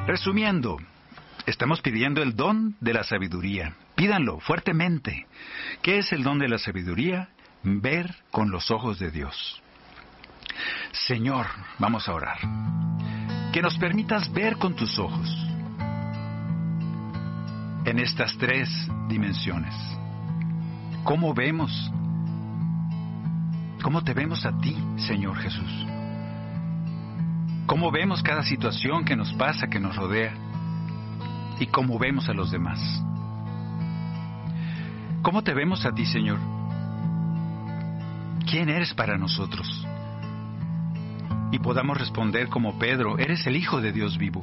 Resumiendo, estamos pidiendo el don de la sabiduría. Pídanlo fuertemente. ¿Qué es el don de la sabiduría? Ver con los ojos de Dios. Señor, vamos a orar. Que nos permitas ver con tus ojos en estas tres dimensiones. ¿Cómo vemos? ¿Cómo te vemos a ti, Señor Jesús? ¿Cómo vemos cada situación que nos pasa, que nos rodea? ¿Y cómo vemos a los demás? ¿Cómo te vemos a ti, Señor? ¿Quién eres para nosotros? Y podamos responder como Pedro, eres el Hijo de Dios vivo.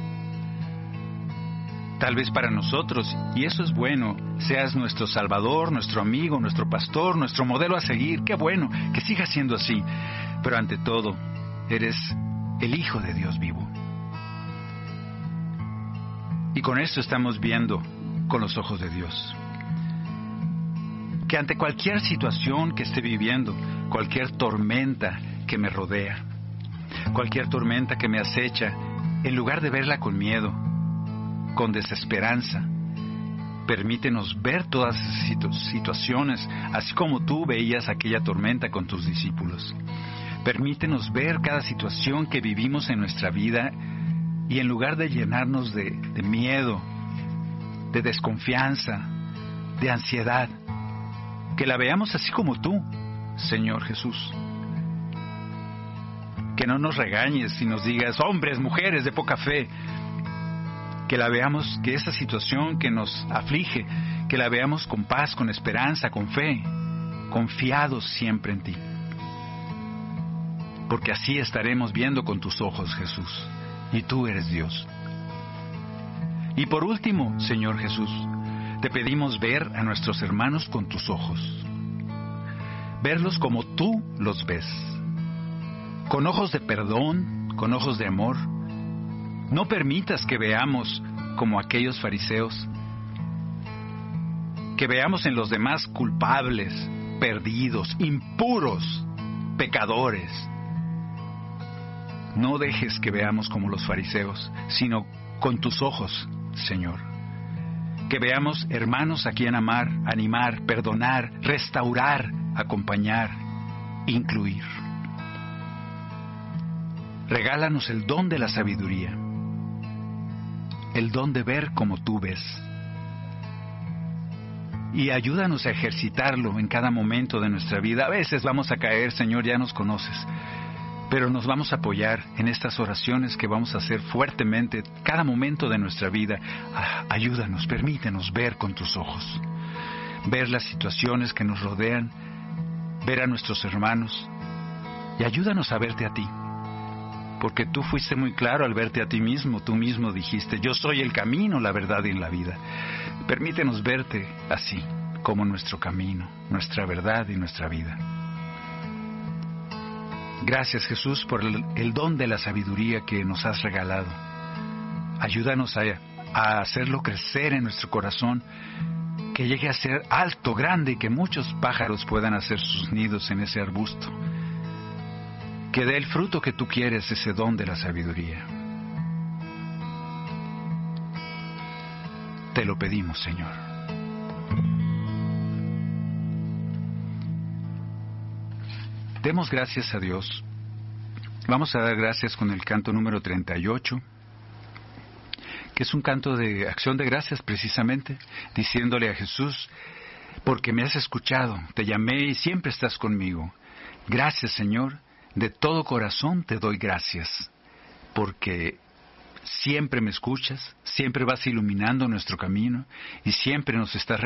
Tal vez para nosotros, y eso es bueno, seas nuestro Salvador, nuestro amigo, nuestro pastor, nuestro modelo a seguir. Qué bueno que siga siendo así. Pero ante todo, eres el Hijo de Dios vivo. Y con esto estamos viendo con los ojos de Dios. Que ante cualquier situación que esté viviendo, cualquier tormenta que me rodea, cualquier tormenta que me acecha, en lugar de verla con miedo, con desesperanza, permítenos ver todas esas situaciones, así como tú veías aquella tormenta con tus discípulos. Permítenos ver cada situación que vivimos en nuestra vida y en lugar de llenarnos de miedo, de desconfianza, de ansiedad, que la veamos así como tú, Señor Jesús. Que no nos regañes y nos digas, hombres, mujeres de poca fe. Que la veamos, que esa situación que nos aflige, que la veamos con paz, con esperanza, con fe, confiados siempre en ti. Porque así estaremos viendo con tus ojos, Jesús, y tú eres Dios. Y por último, Señor Jesús, te pedimos ver a nuestros hermanos con tus ojos. Verlos como tú los ves. Con ojos de perdón, con ojos de amor. No permitas que veamos como aquellos fariseos, que veamos en los demás culpables, perdidos, impuros, pecadores. No dejes que veamos como los fariseos, sino con tus ojos, Señor. Que veamos hermanos a quien amar, animar, perdonar, restaurar, acompañar, incluir. Regálanos el don de la sabiduría, el don de ver como tú ves. Y ayúdanos a ejercitarlo en cada momento de nuestra vida. A veces vamos a caer, Señor, ya nos conoces, pero nos vamos a apoyar en estas oraciones que vamos a hacer fuertemente cada momento de nuestra vida. Ayúdanos, permítenos ver con tus ojos, ver las situaciones que nos rodean, ver a nuestros hermanos, y ayúdanos a verte a ti. Porque tú fuiste muy claro al verte a ti mismo. Tú mismo dijiste, yo soy el camino, la verdad y la vida. Permítenos verte así, como nuestro camino, nuestra verdad y nuestra vida. Gracias, Jesús, por el don de la sabiduría que nos has regalado. Ayúdanos a hacerlo crecer en nuestro corazón, que llegue a ser alto, grande, y que muchos pájaros puedan hacer sus nidos en ese arbusto. Que dé el fruto que tú quieres, ese don de la sabiduría. Te lo pedimos, Señor. Demos gracias a Dios. Vamos a dar gracias con el canto número 38, que es un canto de acción de gracias precisamente, diciéndole a Jesús, porque me has escuchado, te llamé y siempre estás conmigo. Gracias, Señor. De todo corazón te doy gracias, porque siempre me escuchas, siempre vas iluminando nuestro camino y siempre nos estás